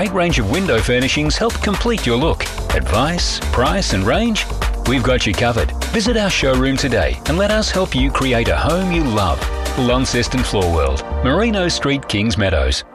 Great range of window furnishings help complete your look. Advice, price and range? We've got you covered. Visit our showroom today and let us help you create a home you love. Launceston Floor World, Merino Street, Kings Meadows.